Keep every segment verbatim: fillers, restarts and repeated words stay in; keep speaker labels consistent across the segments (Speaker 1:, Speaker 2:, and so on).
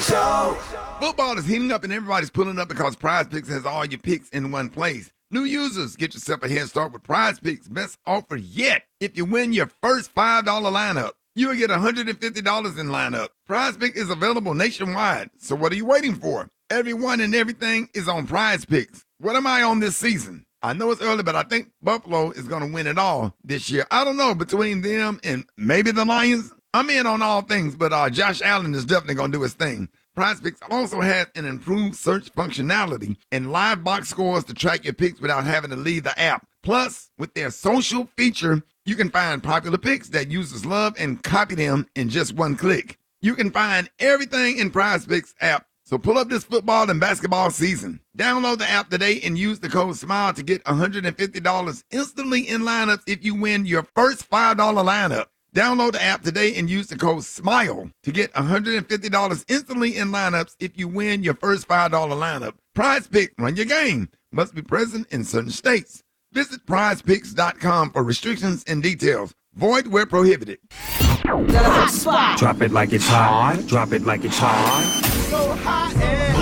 Speaker 1: Show.
Speaker 2: Football is heating up and everybody's pulling up because Prize Picks has all your picks in one place. New users, get yourself a head start with Prize Picks. Best offer yet. If you win your first five dollar lineup, you'll get one hundred fifty dollars in lineup. Prize Pick is available nationwide. So what are you waiting for? Everyone and everything is on Prize Picks. What am I on this season? I know it's early, but I think Buffalo is going to win it all this year. I don't know, between them and maybe the Lions. I'm in on all things, but uh, Josh Allen is definitely going to do his thing. PrizePicks also has an improved search functionality and live box scores to track your picks without having to leave the app. Plus, with their social feature, you can find popular picks that users love and copy them in just one click. You can find everything in PrizePicks app. So pull up this football and basketball season. Download the app today and use the code SMILE to get one hundred fifty dollars instantly in lineups if you win your first five dollar lineup. Download the app today and use the code SMILE to get one hundred fifty dollars instantly in lineups if you win your first five dollar lineup. PrizePicks, run your game. Must be present in certain states. Visit prize picks dot com for restrictions and details. Void where prohibited.
Speaker 1: The hot spot.
Speaker 3: Drop it like it's hot. Drop it like it's hot.
Speaker 1: So hot and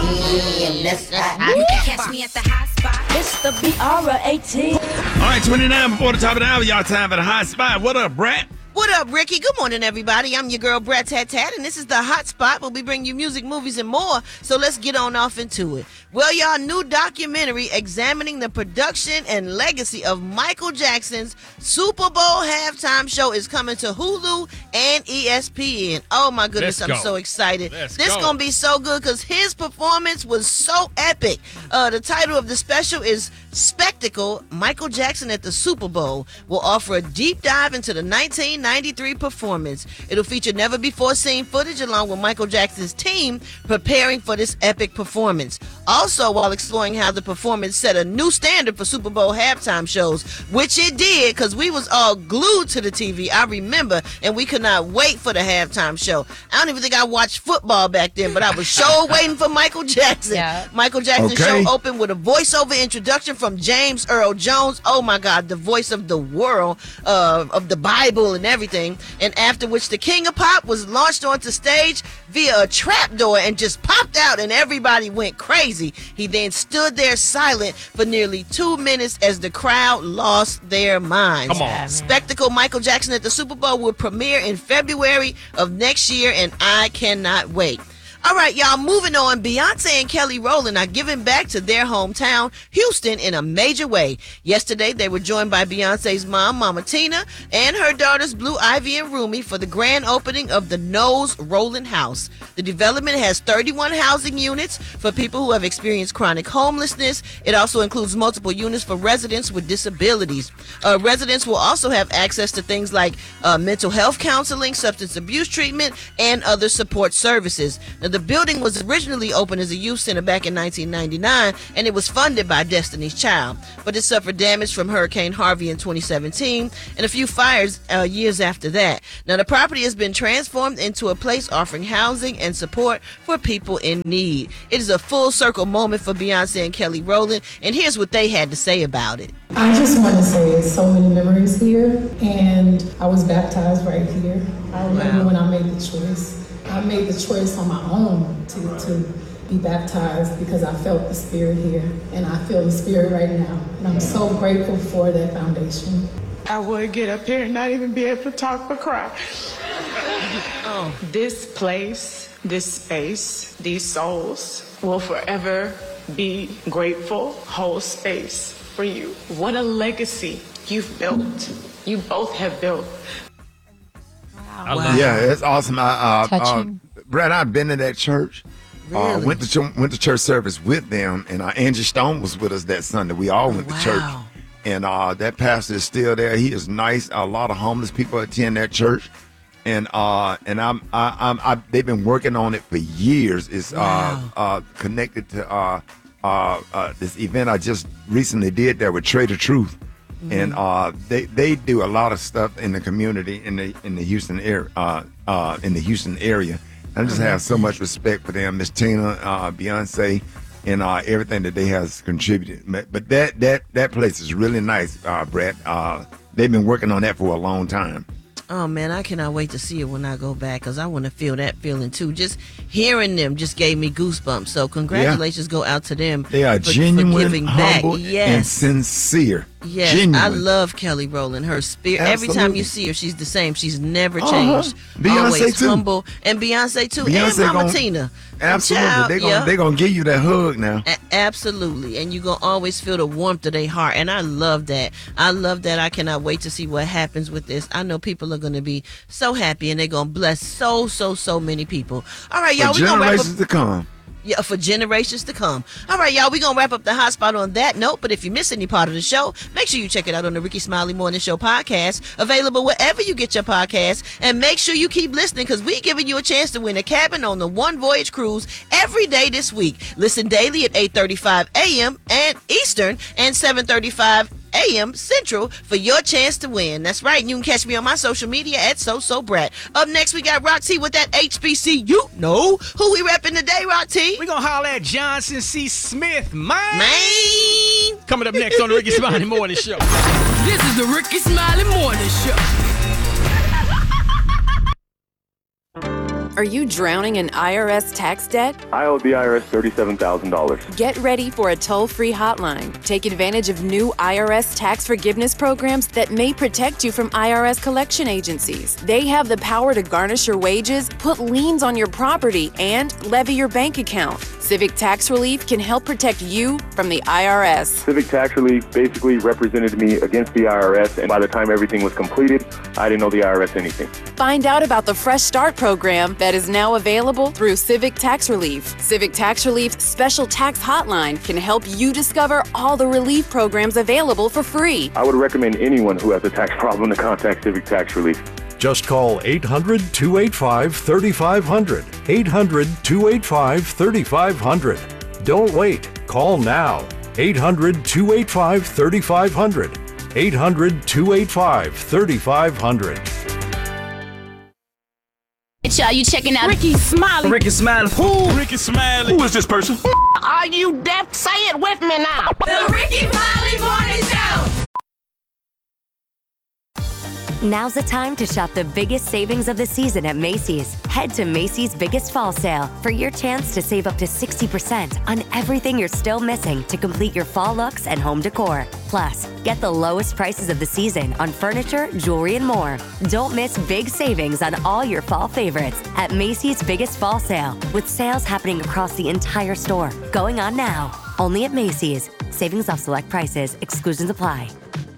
Speaker 4: You can catch me at the hot spot.
Speaker 5: It's the B R eighteen.
Speaker 2: All right, twenty-nine before the top of the hour. Y'all time for the hot spot. What up, Brat?
Speaker 6: What up, Ricky? Good morning, everybody. I'm your girl, Brat Tat Tat, and this is the Hot Spot where we bring you music, movies, and more. So let's get on off into it. Well, y'all, new documentary examining the production and legacy of Michael Jackson's Super Bowl halftime show is coming to Hulu and E S P N. Oh, my goodness,
Speaker 7: Let's
Speaker 6: I'm
Speaker 7: go.
Speaker 6: so excited.
Speaker 7: Let's
Speaker 6: this
Speaker 7: go.
Speaker 6: going to be so good because his performance was so epic. Uh, the title of the special is Spectacle, Michael Jackson at the Super Bowl. Will offer a deep dive into the nineteen ninety-three performance. It'll feature never-before-seen footage along with Michael Jackson's team preparing for this epic performance. Also, while exploring how the performance set a new standard for Super Bowl halftime shows, which it did, because we was all glued to the T V, I remember, and we could not wait for the halftime show. I don't even think I watched football back then, but I was sure waiting for Michael Jackson.
Speaker 5: Yeah.
Speaker 6: Michael Jackson's
Speaker 2: Okay.
Speaker 6: show opened with a voiceover introduction from James Earl Jones. Oh my God, the voice of the world, uh, of the Bible and everything. And after which the King of Pop was launched onto stage via a trapdoor and just popped out and everybody went crazy. He then stood there silent for nearly two minutes as the crowd lost their minds.
Speaker 7: Come on.
Speaker 6: Spectacle Michael Jackson at the Super Bowl will premiere in February of next year, and I cannot wait. All right, y'all, moving on. Beyonce and Kelly Rowland are giving back to their hometown, Houston, in a major way. Yesterday, they were joined by Beyonce's mom, Mama Tina, and her daughters, Blue Ivy and Rumi, for the grand opening of the Knowles Rowland House. The development has thirty-one housing units for people who have experienced chronic homelessness. It also includes multiple units for residents with disabilities. Uh, residents will also have access to things like uh, mental health counseling, substance abuse treatment, and other support services. Now, the building was originally opened as a youth center back in nineteen ninety-nine, and it was funded by Destiny's Child. But it suffered damage from Hurricane Harvey in twenty seventeen and a few fires uh, years after that. Now, the property has been transformed into a place offering housing and support for people in need. It is a full circle moment for Beyonce and Kelly Rowland, and here's what they had to say about it.
Speaker 8: I just want to say so many memories here, and I was baptized right here. I remember
Speaker 6: Wow.
Speaker 8: when I made the choice. I made the choice on my own to, to be baptized because I felt the Spirit here, and I feel the Spirit right now. And I'm so grateful for that foundation.
Speaker 9: I would get up here and not even be able to talk but cry.
Speaker 6: Oh.
Speaker 9: This place, this space, these souls will forever be grateful, whole space for you. What a legacy you've built. You both have built.
Speaker 7: I love it.
Speaker 2: Yeah, it's awesome. I, uh, uh,
Speaker 5: Touching.
Speaker 2: Brad, I've been to that church. Uh,
Speaker 6: Really?
Speaker 2: went to ch- went to church service with them, and uh, Angie Stone was with us that Sunday. We all went to church,
Speaker 6: Wow.
Speaker 2: and uh, that pastor is still there. He is nice. A lot of homeless people attend that church, and uh, and I'm I, I'm I, they've been working on it for years. It's
Speaker 6: Wow.
Speaker 2: uh, uh, connected to uh, uh, uh, this event I just recently did there with Trader Truth. And uh, they they do a lot of stuff in the community in the in the Houston area uh, uh, in the Houston area. I just have so much respect for them, Miss Tina, uh, Beyonce, and uh, everything that they has contributed. But but that that that place is really nice, uh, Brett. Uh, they've been working on that for a long time.
Speaker 6: Oh, man, I cannot wait to see it when I go back because I want to feel that feeling, too. Just hearing them just gave me goosebumps. So congratulations yeah. go out to them.
Speaker 2: They are
Speaker 6: for,
Speaker 2: genuine,
Speaker 6: for giving
Speaker 2: humble,
Speaker 6: back. Yes.
Speaker 2: and sincere.
Speaker 6: Yes,
Speaker 2: genuine.
Speaker 6: I love Kelly Rowland. Her spirit.
Speaker 2: Absolutely.
Speaker 6: Every time you see her, she's the same. She's never
Speaker 2: Uh-huh.
Speaker 6: changed.
Speaker 2: Beyonce,
Speaker 6: Always
Speaker 2: too.
Speaker 6: humble. And Beyonce, too.
Speaker 2: Beyonce
Speaker 6: and Mama
Speaker 2: gon-
Speaker 6: Tina.
Speaker 2: Absolutely.
Speaker 6: Child,
Speaker 2: They're going
Speaker 6: yeah.
Speaker 2: they gonna give you that hug now.
Speaker 6: A- absolutely. And you're going to always feel the warmth of their heart. And I love that. I love that. I cannot wait to see what happens with this. I know people are going to be so happy and they're going to bless so, so, so many people. All right, y'all.
Speaker 2: For
Speaker 6: We're going to wrap up.
Speaker 2: generations to come.
Speaker 6: Yeah, for generations to come. All right, y'all, we're going to wrap up the hot spot on that note. But if you miss any part of the show, make sure you check it out on the Ricky Smiley Morning Show podcast, available wherever you get your podcasts. And make sure you keep listening because we're giving you a chance to win a cabin on the One Voyage Cruise every day this week. Listen daily at eight thirty-five a.m. and Eastern and seven thirty-five a.m. Central for your chance to win. That's right. And you can catch me on my social media at SoSoBrat. Up next, we got Roxy with that H B C U. No. Who we repping today, Roxy?
Speaker 7: We gonna holler at Johnson C. Smith, man.
Speaker 6: Man.
Speaker 7: Coming up next on the Ricky Smiley Morning Show.
Speaker 10: This is the Ricky Smiley Morning Show.
Speaker 11: Are you drowning in I R S tax debt?
Speaker 12: I owe the I R S thirty-seven thousand dollars.
Speaker 11: Get ready for a toll-free hotline. Take advantage of new I R S tax forgiveness programs that may protect you from I R S collection agencies. They have the power to garnish your wages, put liens on your property, and levy your bank account. Civic Tax Relief can help protect you from the I R S.
Speaker 12: Civic Tax Relief basically represented me against the I R S, and by the time everything was completed, I didn't owe the I R S anything.
Speaker 11: Find out about the Fresh Start program that is now available through Civic Tax Relief. Civic Tax Relief's special tax hotline can help you discover all the relief programs available for free.
Speaker 12: I would recommend anyone who has a tax problem to contact Civic Tax Relief.
Speaker 13: Just call eight hundred, two eight five, three five zero zero. eight hundred, two eight five, three five zero zero. Don't wait. Call now. eight hundred, two eight five, three five zero zero. eight hundred, two eight five, three five zero zero.
Speaker 10: Y'all, you checking out Ricky Smiley.
Speaker 7: Ricky Smiley. Who? Ricky Smiley.
Speaker 13: Who is this person?
Speaker 10: Are you deaf? Say it with me now. The Ricky Smiley Morning Show.
Speaker 14: Now's the time to shop the biggest savings of the season at Macy's. Head to Macy's Biggest Fall Sale for your chance to save up to sixty percent on everything you're still missing to complete your fall looks and home decor. Plus, get the lowest prices of the season on furniture, jewelry, and more. Don't miss big savings on all your fall favorites at Macy's Biggest Fall Sale, with sales happening across the entire store. Going on now. Only at Macy's. Savings off select prices. Exclusions apply.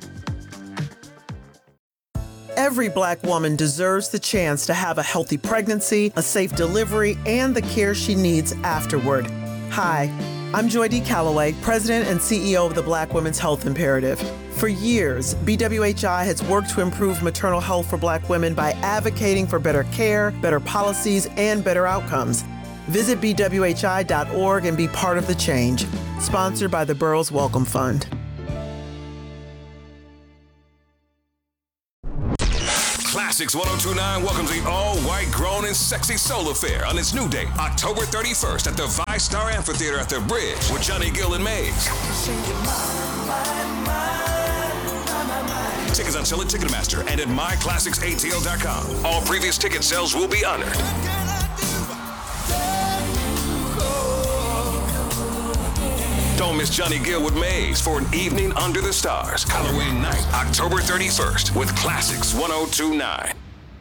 Speaker 15: Every Black woman deserves the chance to have a healthy pregnancy, a safe delivery, and the care she needs afterward. Hi, I'm Joy D. Calloway, President and C E O of the Black Women's Health Imperative. For years, B W H I has worked to improve maternal health for Black women by advocating for better care, better policies, and better outcomes. Visit B W H I dot org and be part of the change. Sponsored by the Burroughs Welcome Fund.
Speaker 16: Classics one oh two point nine welcomes the all-white, grown, and sexy soul affair on its new date, October thirty-first at the ViStar Amphitheater at the Bridge with Johnny Gill and Maze. Tickets on sale at Ticketmaster and at my classics A T L dot com. All previous ticket sales will be honored. Don't miss Johnny Gill with Maze for an evening under the stars. Halloween night, October thirty-first with Classics one oh two point nine.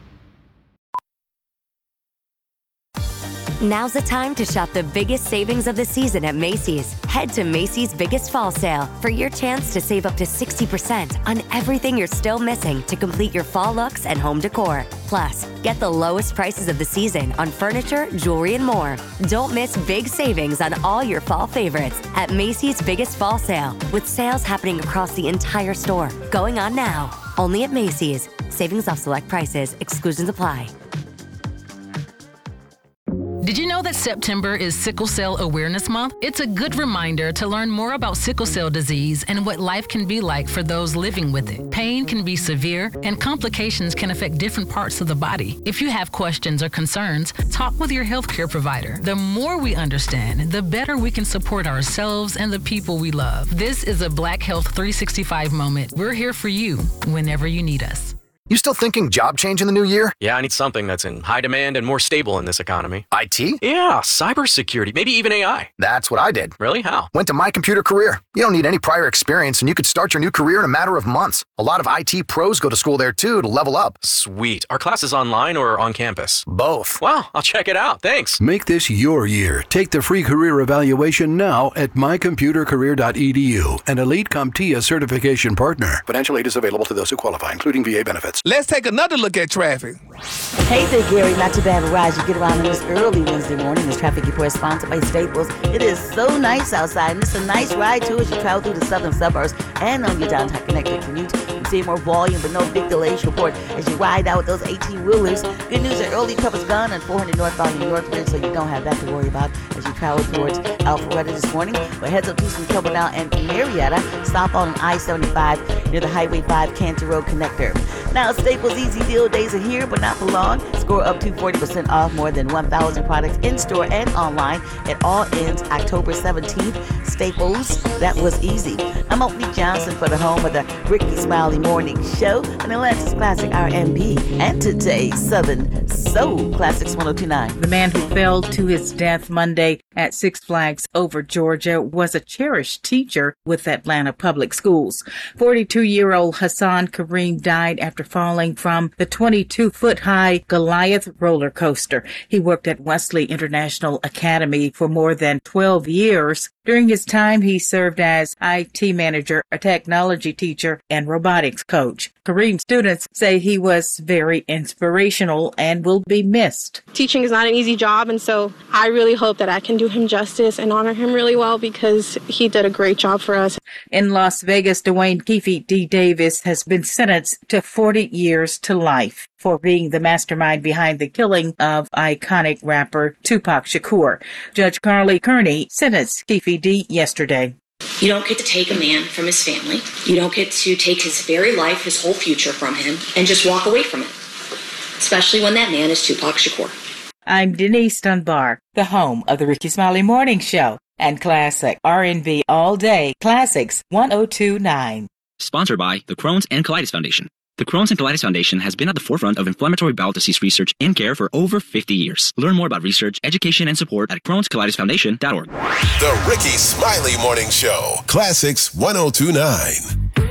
Speaker 14: Now's the time to shop the biggest savings of the season at Macy's. Head to Macy's Biggest Fall Sale for your chance to save up to sixty percent on everything you're still missing to complete your fall looks and home decor. Plus, get the lowest prices of the season on furniture, jewelry, and more. Don't miss big savings on all your fall favorites at Macy's Biggest Fall Sale, with sales happening across the entire store. Going on now. Only at Macy's. Savings off select prices. Exclusions apply.
Speaker 17: Did you know that September is Sickle Cell Awareness Month? It's a good reminder to learn more about sickle cell disease and what life can be like for those living with it. Pain can be severe, and complications can affect different parts of the body. If you have questions or concerns, talk with your healthcare provider. The more we understand, the better we can support ourselves and the people we love. This is a Black Health three sixty-five moment. We're here for you whenever you need us.
Speaker 18: You still thinking job change in the new year?
Speaker 19: Yeah, I need something that's in high demand and more stable in this economy.
Speaker 18: I T?
Speaker 19: Yeah, cybersecurity, maybe even A I.
Speaker 18: That's what I did.
Speaker 19: Really? How?
Speaker 18: Went to My Computer Career. You don't need any prior experience, and you could start your new career in a matter of months. A lot of I T pros go to school there, too, to level up.
Speaker 19: Sweet. Are classes online or on campus?
Speaker 18: Both.
Speaker 19: Wow, I'll check it out. Thanks.
Speaker 20: Make this your year. Take the free career evaluation now at my computer career dot e d u, an Elite CompTIA certification partner. Financial aid is available to those who qualify, including V A benefits.
Speaker 1: Let's take another look at traffic.
Speaker 5: Hey there, Gary. Not too bad of a ride. You get around on this early Wednesday morning. This traffic report is sponsored by Staples. It is so nice outside, and it's a nice ride, too, as you travel through the southern suburbs and on your downtown connected commute. You see more volume, but no big delays report as you ride out with those eighteen-wheelers. Good news, the early pickup is gone on four hundred northbound in Northridge, so you don't have that to worry about as you travel towards Alpharetta this morning. But heads up to some trouble now in Marietta. Stop on I seventy-five near the Highway five Canton Road connector. Now, Staples Easy Deal days are here, but not for long. Score up to forty percent off more than one thousand products in-store and online. It all ends October seventeenth. Staples, that was easy. I'm Oakley Johnson for the home of the Ricky Smiley Morning Show on Atlanta's Classic R and B and today's Southern Soul Classics one oh two point nine.
Speaker 21: The man who fell to his death Monday at Six Flags Over Georgia was a cherished teacher with Atlanta Public Schools. forty-two-year-old Hassan Kareem died after falling from the twenty-two-foot-high Goliath roller coaster. He worked at Wesley International Academy for more than twelve years. During his time, he served as I T manager, a technology teacher, and robotics coach. Kareem's students say he was very inspirational and will be missed.
Speaker 22: Teaching is not an easy job, and so I really hope that I can do him justice and honor him really well because he did a great job for us.
Speaker 21: In Las Vegas, Dwayne Keefe D. Davis has been sentenced to forty years to life for being the mastermind behind the killing of iconic rapper Tupac Shakur. Judge Carly Kearney sentenced Keefe D. yesterday.
Speaker 23: You don't get to take a man from his family. You don't get to take his very life, his whole future from him, and just walk away from it, especially when that man is Tupac Shakur.
Speaker 21: I'm Denise Dunbar, the home of the Ricky Smiley Morning Show and Classic R and B All Day Classics one oh two point nine.
Speaker 24: Sponsored by the Crohn's and Colitis Foundation. The Crohn's and Colitis Foundation has been at the forefront of inflammatory bowel disease research and care for over fifty years. Learn more about research, education, and support at crohns colitis foundation dot org.
Speaker 25: The Ricky Smiley Morning Show. Classics one oh two point nine.